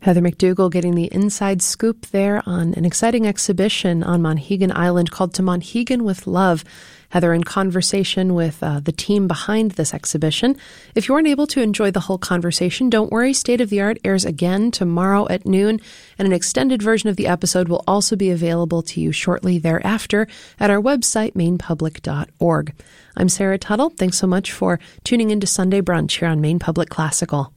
Heather McDougall getting the inside scoop there on an exciting exhibition on Monhegan Island called To Monhegan with Love. Heather in conversation with the team behind this exhibition. If you weren't able to enjoy the whole conversation, don't worry. State of the Art airs again tomorrow at noon, and an extended version of the episode will also be available to you shortly thereafter at our website, mainpublic.org. I'm Sarah Tuttle. Thanks so much for tuning into Sunday Brunch here on Maine Public Classical.